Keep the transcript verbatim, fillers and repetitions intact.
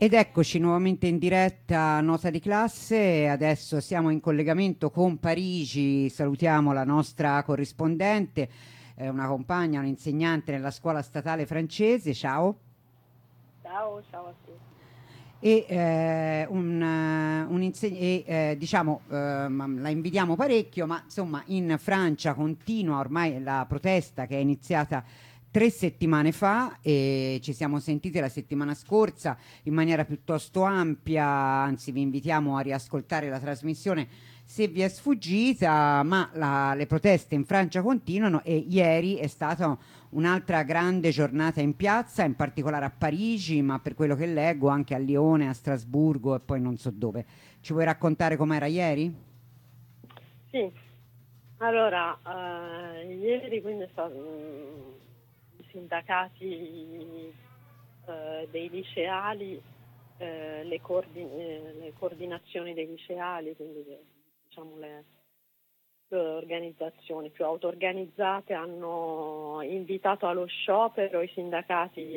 Ed eccoci nuovamente in diretta a Nota di Classe. Adesso siamo in collegamento con Parigi. Salutiamo la nostra corrispondente, eh, una compagna, un'insegnante nella scuola statale francese. Ciao. Ciao, ciao a te. E, eh, un, eh, un inseg- e, eh, diciamo, ehm, la invidiamo parecchio, ma insomma in Francia continua ormai la protesta che è iniziata tre settimane fa e ci siamo sentiti la settimana scorsa in maniera piuttosto ampia, anzi vi invitiamo a riascoltare la trasmissione se vi è sfuggita, ma la- le proteste in Francia continuano e ieri è stata un'altra grande giornata in piazza, in particolare a Parigi, ma per quello che leggo anche a Lione, a Strasburgo e poi non so dove. Ci vuoi raccontare com'era ieri? Sì, allora, eh, ieri quindi sta- mm, i sindacati eh, dei liceali, eh, le, coordi- eh, le coordinazioni dei liceali, quindi le- diciamo le, le organizzazioni più auto-organizzate hanno invitato allo sciopero i sindacati